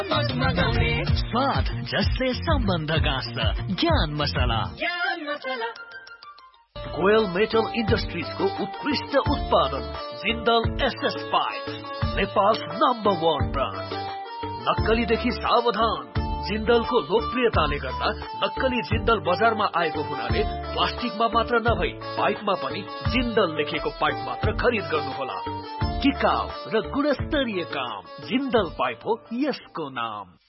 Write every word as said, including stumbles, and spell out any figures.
स्वाद जसले सम्बन्ध गाँच्छ ज्ञान मसला गोयल मेटल इन्डस्ट्रिजको उत्कृष्ट उत्पादन Jindal SS pipe Nepal number one brand नक्कलीदेखि सावधान जिन्दलको लोकप्रियताले गर्दा नक्कली जिन्दल बजारमा आएको हुनाले प्लास्टिकमा मात्र नभई पाइपमा पनि जिन्दल लेखेको पाइप मात्र खरिद गर्नुहोला टिकाउ र गुणस्तरीय काम जिन्दल पाइप हो यसको नाम